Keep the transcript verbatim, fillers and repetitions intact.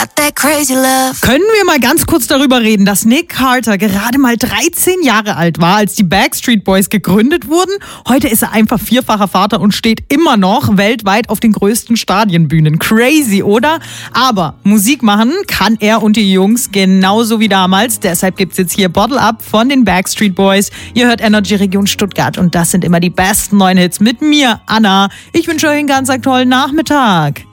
got that crazy love. Können wir mal ganz kurz darüber reden, dass Nick Carter gerade mal dreizehn Jahre alt war, als die Backstreet Boys gegründet wurden? Heute ist er einfach vierfacher Vater und steht immer noch weltweit auf den größten Stadienbühnen. Crazy, oder? Aber Musik machen kann er und die Jungs genauso wie damals. Deshalb gibt's jetzt hier Bottle Up von den Backstreet Boys. Ihr hört Energy Region Stuttgart und das sind immer die besten neuen Hits mit mir, Anna. Ich wünsche euch einen ganz tollen Nachmittag.